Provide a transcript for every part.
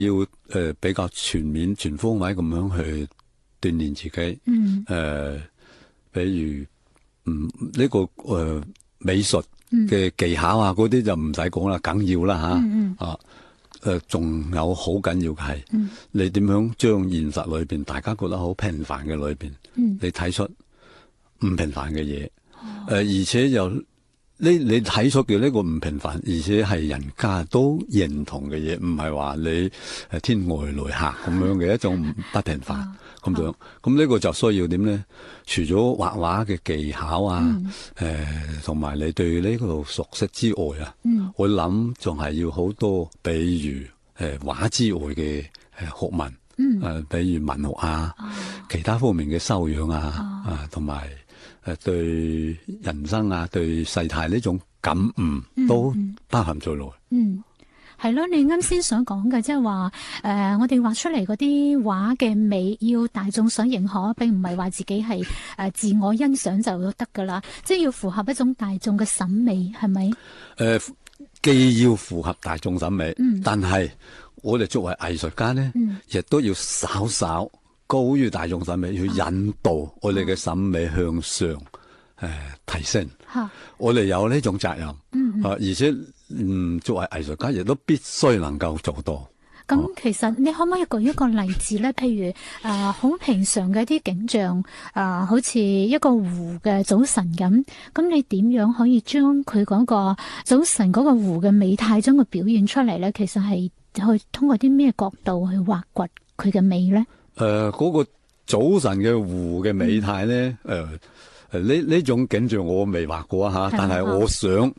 要比較全面、全方位咁樣去鍛鍊自己。比如呢個美術嘅技巧啊，嗰啲就唔使講啦，梗要啦嚇。仲有好緊要嘅係，你點樣將現實裏邊大家覺得好平凡嘅裏邊，你睇出唔平凡嘅嘢。而且又你睇出嘅呢個唔平凡，而且係人家都認同嘅嘢，唔係話你天外來客咁樣嘅一種不平凡咁樣。咁呢個就需要點咧？除咗畫畫嘅技巧啊，同埋你對呢個熟悉之外啊，我諗仲係要好多，比如畫之外嘅學問，比如文學啊，其他方面嘅修養啊，同埋對人生啊，對世態呢種感悟都包含在內。 係咯，你啱先所講嘅，即係話我哋畫出嚟嗰啲畫嘅美，要大眾所認可，並唔係話自己係自我欣賞就得噶啦，即係要符合一種大眾嘅審美，係咪？ 既要符合大眾審美，但係我哋作為藝術家呢，亦都要稍稍高於大眾審美，要引導我哋嘅審美向上提升。我哋有呢種責任，而且作為藝術家亦都必須能夠做到。 咁其實你可唔可以舉一個例子咧？譬如好平常嘅一啲景象，好似一個湖嘅早晨咁你點樣可以將佢嗰個早晨嗰個湖嘅美態將佢表現出嚟咧？其實係去通過啲咩角度去挖掘佢嘅美咧？ 嗰個早晨嘅湖嘅美態咧，呢種景象我未畫過啊吓，但係我想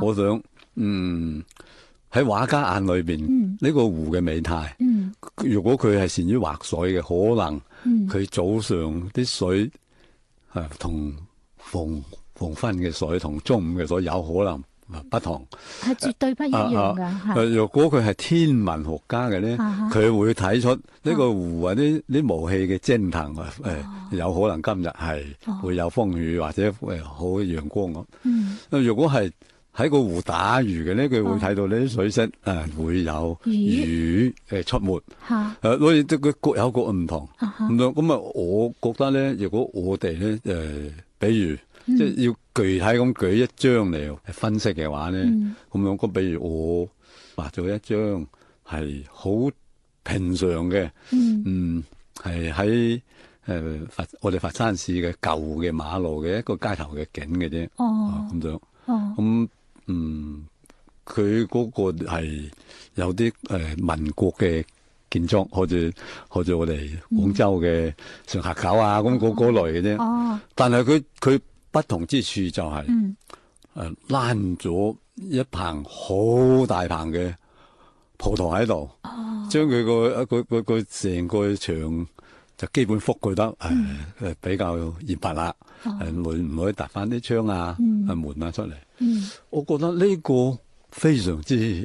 喺畫家眼裏邊，呢個湖嘅美態，如果佢係善於畫水嘅，可能佢早上啲水同黃昏嘅水同中午嘅水有可能不同， 係絕對不一樣噶。 如果佢係天文學家嘅咧，佢會睇出呢個湖啊啲霧氣嘅蒸騰，有可能今日係會有風雨或者好陽光咁。如果係喺個湖打魚嘅咧，佢會睇到呢啲水色會有魚出沒。所以佢各有各唔同。咁啊，我覺得咧，如果我哋咧比如即係要具體咁舉一張嚟分析嘅話咧，咁樣比如我畫咗一張係好平常嘅，係喺我哋佛山市嘅舊嘅馬路嘅一個街頭嘅景嘅啫。咁樣，咁佢嗰個係有啲民國嘅建築，好似我哋廣州嘅上下九啊咁嗰類嘅啫。但係佢不同之處就係攬咗一棚好大棚嘅葡萄喺度，將佢個成個牆就基本覆蓋得比較嚴密啦。唔可以搭翻啲窗啊、門啊出嚟。我覺得呢個非常之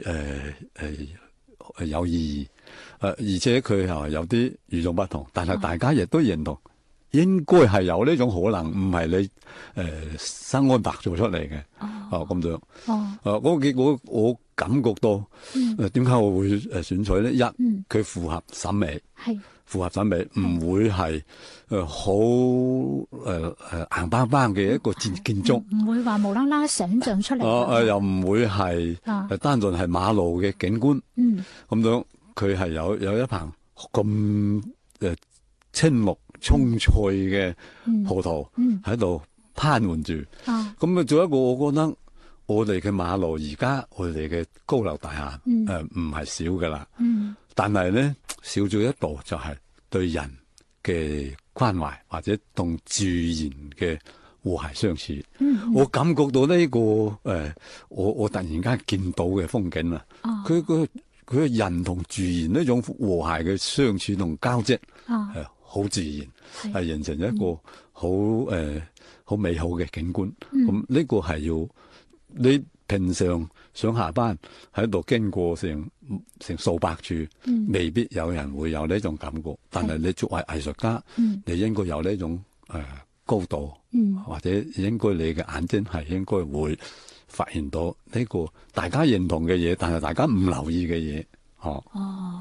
有意義，而且佢係有啲與眾不同，但係大家亦都認同。應該係有呢種可能，唔係你生安白做出嚟嘅。咁樣。嗰個結果我感覺到，點解我會選取呢？一，佢符合審美，符合審美，唔會係好硬邦邦嘅一個建築， 唔會話無啦啦想像出嚟。 又唔會係單純係馬路嘅景觀。咁樣佢係有一棚咁青綠蔥菜嘅葡萄喺度攀援住，咁啊，仲有一個，我覺得我哋嘅馬路而家我哋嘅高樓大廈唔係少噶啦，但係咧少咗一度就係對人嘅關懷或者同自然嘅和諧相處。我感覺到呢個我突然間見到嘅風景啊，佢人同自然呢種和諧嘅相處同交織好自然，係形成一個好美好嘅景觀。咁呢個係要你平常上下班喺度經過成數百處，未必有人會有呢種感覺。但係你作為藝術家，你應該有呢種高度，或者應該你嘅眼睛係應該會發現到呢個大家認同嘅嘢，但係大家唔留意嘅嘢。